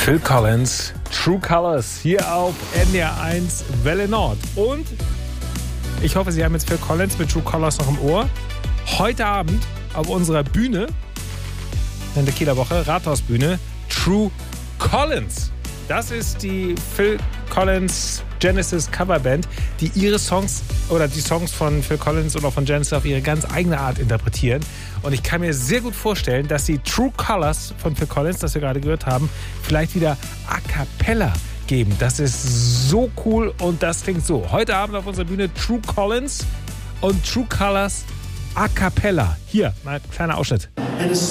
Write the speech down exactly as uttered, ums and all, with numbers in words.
Phil Collins, True Colors, hier auf N D R eins Welle Nord. Und ich hoffe, Sie haben jetzt Phil Collins mit True Colors noch im Ohr. Heute Abend auf unserer Bühne, in der Kieler Woche, Rathausbühne, True Collins. Das ist die Phil Collins Genesis Coverband, die ihre Songs oder die Songs von Phil Collins oder von Genesis auf ihre ganz eigene Art interpretieren. Und ich kann mir sehr gut vorstellen, dass sie True Colors von Phil Collins, das wir gerade gehört haben, vielleicht wieder a cappella geben. Das ist so cool und das klingt so. Heute Abend auf unserer Bühne True Collins und True Colors a cappella. Hier, mal ein kleiner Ausschnitt.